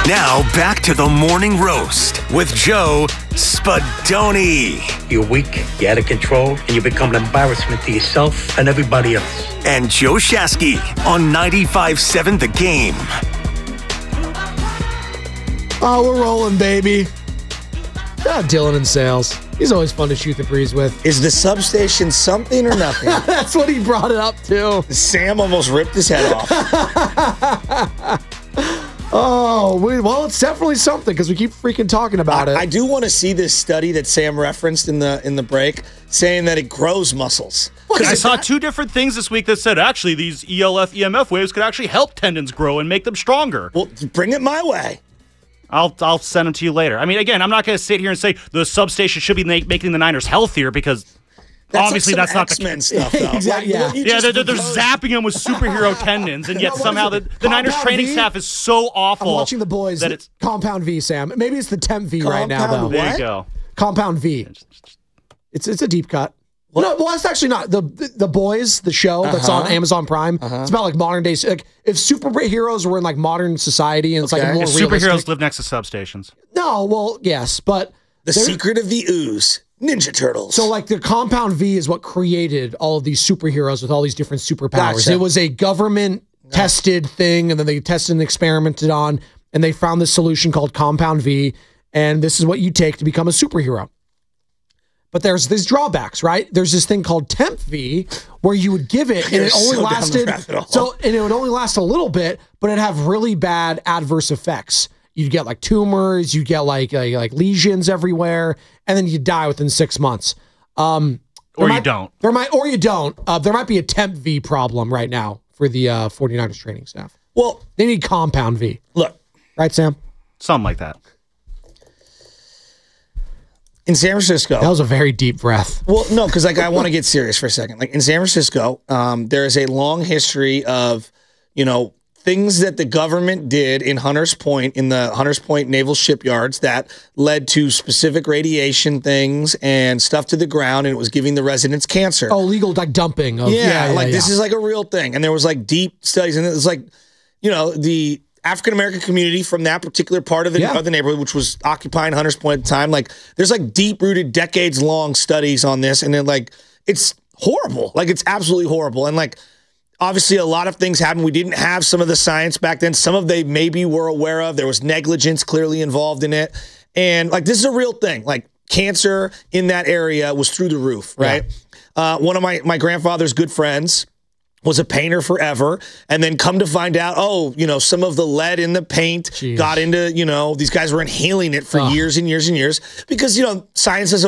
Now back to the morning roast with Joe Spadoni. You're weak, you're out of control, and you become an embarrassment to yourself and everybody else. And Joe Shasky on 95.7 The Game. Oh, we're rolling, baby. Yeah, Dylan in sales. He's always fun to shoot the breeze with. Is the substation something or nothing? That's what he brought it up to. Sam almost ripped his head off. Well, it's definitely something because we keep freaking talking about it. I do want to see this study that Sam referenced in the break, saying that it grows muscles. I saw two different things this week that said actually these ELF EMF waves could actually help tendons grow and make them stronger. Well, bring it my way. I'll send them to you later. I mean, again, I'm not going to sit here and say the substation should be making the Niners healthier because obviously like that's not X-Men stuff, though. Exactly. Like, they're zapping them with superhero tendons, and yet somehow the Niners training staff is so awful. I'm watching The Boys. That it's Compound V, Sam. Maybe it's the Temp V right now, though. Compound there what? you go. Compound V. It's a deep cut. No, well, it's actually not. The Boys, the show that's on Amazon Prime, it's about like modern days. Like if superheroes were in like modern society and it's like a more Superheroes realistic. live next to substations. No, well, yes, but The Secret of the Ooze. Ninja Turtles. so like the Compound V is what created all of these superheroes with all these different superpowers. Gotcha. It was a government tested thing, and then they tested and experimented on, and they found this solution called Compound V, and this is what you take to become a superhero. But there's these drawbacks, right? There's this thing called Temp V where you would give it and it only lasted and it would only last a little bit, but it'd have really bad adverse effects. You'd get like tumors, you'd get like lesions everywhere, and then you die within 6 months. Or you don't. There might be a Temp V problem right now for the 49ers training staff. Well, They need Compound V. look, Right, Sam? Something like that. in San Francisco. That was a very deep breath. Well, no, because like I want to get serious for a second. Like in San Francisco, there is a long history of, things that the government did in Hunters Point, in the Hunters Point naval shipyards that led to specific radiation things and stuff to the ground, and it was giving the residents cancer. Oh, legal like dumping. Of, This is like a real thing. And there was like deep studies, and it was like, the African-American community from that particular part of the neighborhood, which was occupying Hunters Point at the time, like there's like deep-rooted, decades-long studies on this, and then like it's horrible. Like it's absolutely horrible. And like obviously a lot of things happened. We didn't have some of the science back then. Some of they maybe were aware of. There was negligence clearly involved in it. And like this is a real thing. Like cancer in that area was through the roof, right? Yeah. One of my grandfather's good friends was a painter forever, and then come to find out, some of the lead in the paint got into, these guys were inhaling it for years and years and years because, science has